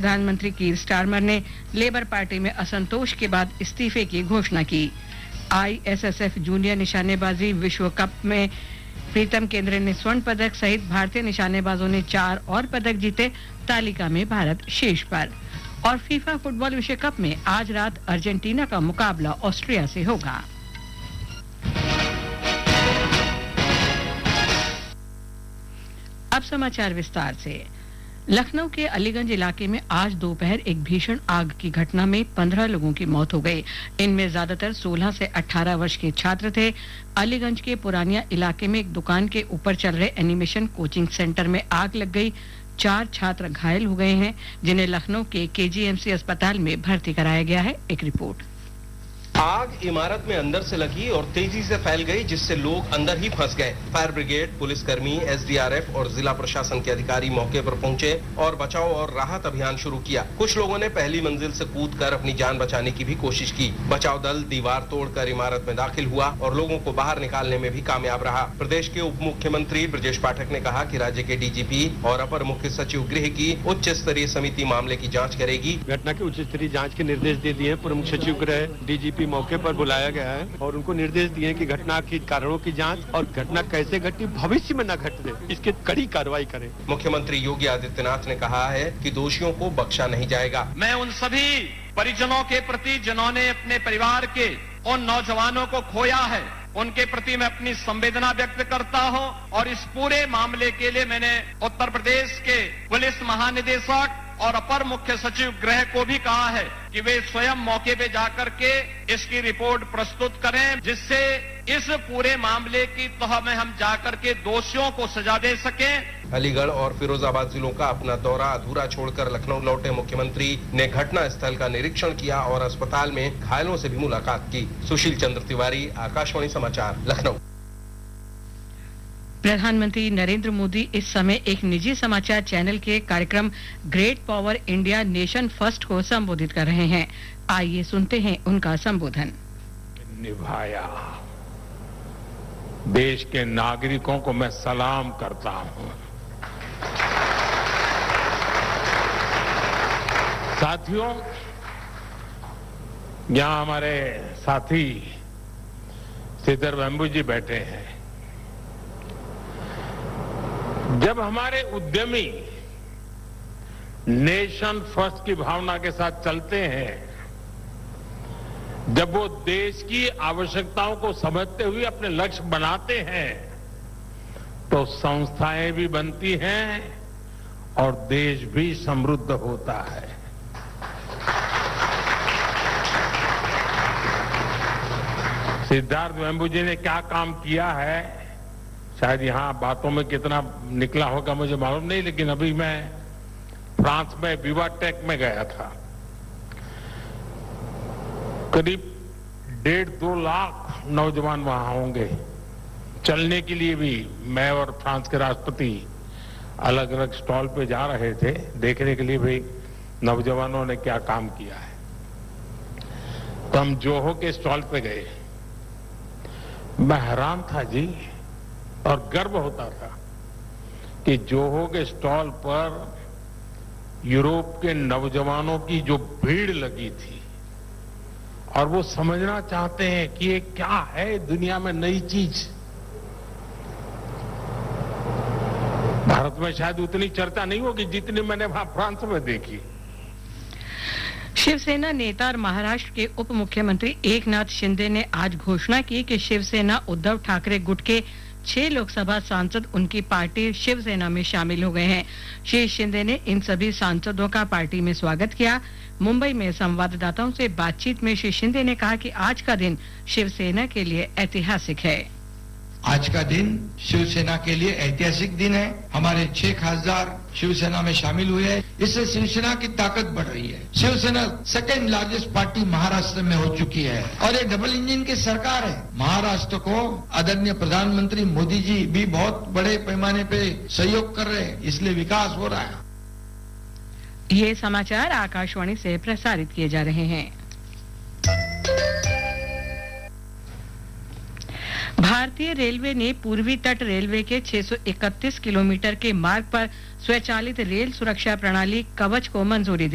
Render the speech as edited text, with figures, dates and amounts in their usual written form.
प्रधानमंत्री कीर स्टारमर ने labour party में असंतोष के बाद इस्तीफे की घोषणा की। आईएसएसएफ जूनियर निशानेबाजी विश्व कप में प्रीतम केंद्रे ने स्वर्ण पदक सहित भारतीय निशानेबाजों ने 4 और पदक जीते। तालिका में भारत शीर्ष पर। और फीफा फुटबॉल विश्व कप में आज रात अर्जेंटीना का मुकाबला ऑस्ट्रिया से होगा। अब समाचार विस्तार से। लखनऊ के अलीगंज इलाके में आज दोपहर एक भीषण आग की घटना में 15 लोगों की मौत हो गई। इनमें ज्यादातर 16 से 18 वर्ष के छात्र थे। अलीगंज के पुरानिया इलाके में एक दुकान के ऊपर चल रहे एनिमेशन कोचिंग सेंटर में आग लग गई। 4 छात्र घायल हो गए हैं, जिन्हें लखनऊ के केजीएमसी अस्पताल में भर्ती कराया गया है। एक रिपोर्ट। आग इमारत में अंदर से लगी और तेजी से फैल गई, जिससे लोग अंदर ही फंस गए। फायर ब्रिगेड, पुलिसकर्मी, एसडीआरएफ और जिला प्रशासन के अधिकारी मौके पर पहुंचे और बचाव और राहत अभियान शुरू किया। कुछ लोगों ने पहली मंजिल से कूदकर अपनी जान बचाने की भी कोशिश की। बचाव दल दीवार तोड़कर इमारत में दाखिल हुआ और लोगों को बाहर निकालने में भी कामयाब रहा। प्रदेश के उप मुख्यमंत्री ब्रजेश पाठक ने कहा कि राज्य के डीजीपी और अपर मुख्य सचिव गृह की उच्च स्तरीय समिति मामले की जाँच करेगी। घटना की उच्च स्तरीय जाँच के निर्देश दे दिए। प्रमुख सचिव गृह डीजीपी मौके पर बुलाया गया है और उनको निर्देश दिए कि घटना के कारणों की जांच और घटना कैसे घटी, भविष्य में न घटने, इसकी कड़ी कार्रवाई करें। मुख्यमंत्री योगी आदित्यनाथ ने कहा है कि दोषियों को बख्शा नहीं जाएगा। मैं उन सभी परिजनों के प्रति जिन्होंने अपने परिवार के उन नौजवानों को खोया है, उनके प्रति मैं अपनी संवेदना व्यक्त करता हूं और इस पूरे मामले के लिए मैंने उत्तर प्रदेश के पुलिस महानिदेशक और अपर मुख्य सचिव गृह को भी कहा है कि वे स्वयं मौके पे जाकर के इसकी रिपोर्ट प्रस्तुत करें, जिससे इस पूरे मामले की तह में हम जाकर के दोषियों को सजा दे सकें। अलीगढ़ और फिरोजाबाद जिलों का अपना दौरा अधूरा छोड़कर लखनऊ लौटे मुख्यमंत्री ने घटना स्थल का निरीक्षण किया और अस्पताल में घायलों से भी मुलाकात की। सुशील चंद्र तिवारी, आकाशवाणी समाचार, लखनऊ। प्रधानमंत्री नरेंद्र मोदी इस समय एक निजी समाचार चैनल के कार्यक्रम great power India nation first को संबोधित कर रहे हैं। आइए सुनते हैं उनका संबोधन। निभाया। देश के नागरिकों को मैं सलाम करता हूं। साथियों, यहां हमारे साथी श्रीधर वेम्बू जी बैठे हैं। जब हमारे उद्यमी नेशन फर्स्ट की भावना के साथ चलते हैं, जब वो देश की आवश्यकताओं को समझते हुए अपने लक्ष्य बनाते हैं, तो संस्थाएं भी बनती हैं और देश भी समृद्ध होता है। सिद्धार्थ वेम्बू जी ने क्या काम किया है, शायद यहां बातों में कितना निकला होगा मुझे मालूम नहीं, लेकिन अभी मैं फ्रांस में विवाटेक में गया था। करीब 1.5-2 लाख नौजवान वहां होंगे। चलने के लिए भी मैं और फ्रांस के राष्ट्रपति अलग अलग स्टॉल पे जा रहे थे, देखने के लिए भी नौजवानों ने क्या काम किया है। तो हम जोहो के स्टॉल पे गए। मैं हैरान था जी, और गर्व होता था कि जोहो के स्टॉल पर यूरोप के नौजवानों की जो भीड़ लगी थी, और वो समझना चाहते हैं कि ये क्या है दुनिया में नई चीज। भारत में शायद उतनी चर्चा नहीं होगी जितनी मैंने वहां फ्रांस में देखी। शिवसेना नेता और महाराष्ट्र के उप मुख्यमंत्री एकनाथ शिंदे ने आज घोषणा की कि शिवसेना उद्धव ठाकरे गुट के 6 लोकसभा सांसद उनकी पार्टी शिवसेना में शामिल हो गए हैं। श्री शिंदे ने इन सभी सांसदों का पार्टी में स्वागत किया। मुंबई में संवाददाताओं से बातचीत में श्री शिंदे ने कहा कि आज का दिन शिवसेना के लिए ऐतिहासिक है। आज का दिन शिवसेना के लिए ऐतिहासिक दिन है। हमारे 6 खासदार शिवसेना में शामिल हुए हैं। इससे शिवसेना की ताकत बढ़ रही है। Shiv Sena second largest party Maharashtra में हो चुकी है और ये डबल इंजन की सरकार है। महाराष्ट्र को आदरणीय प्रधानमंत्री मोदी जी भी बहुत बड़े पैमाने पे सहयोग कर रहे हैं, इसलिए विकास हो रहा है। ये समाचार आकाशवाणी से प्रसारित किए जा रहे हैं। भारतीय रेलवे ने पूर्वी तट रेलवे के 631 किलोमीटर के मार्ग पर स्वचालित रेल सुरक्षा प्रणाली कवच को मंजूरी दी।